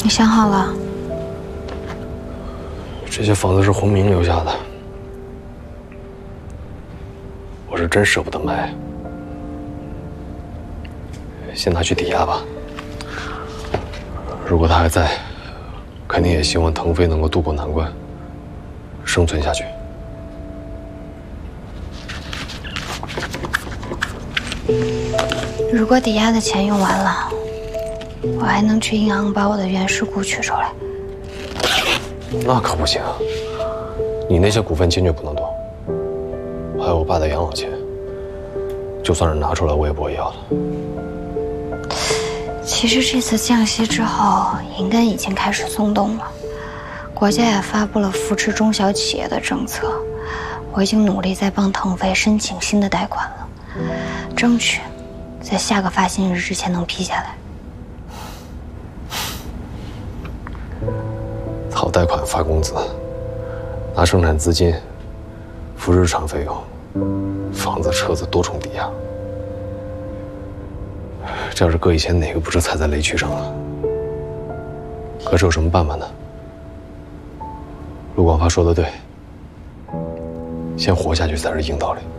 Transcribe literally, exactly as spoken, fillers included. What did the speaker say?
你想好了？ 这些房子是洪明留下的，我是真舍不得卖。先拿去抵押吧。如果他还在，肯定也希望腾飞能够渡过难关，生存下去。 如果抵押的钱用完了，我还能去银行把我的原始股取出来。 那可不行，你那些股份坚决不能动，还有我爸的养老钱，就算是拿出来，我也不会要的。 其实这次降息之后，银根已经开始松动了，国家也发布了扶持中小企业的政策，我已经努力在帮腾飞申请新的贷款了，争取在下个发行日之前能批下来。 讨贷款发工资，拿生产资金付日常费用，房子、车子多重抵押。这要是搁以前，哪个不是踩在雷区上了？可是有什么办法呢？陆广发说的对，先活下去才是硬道理。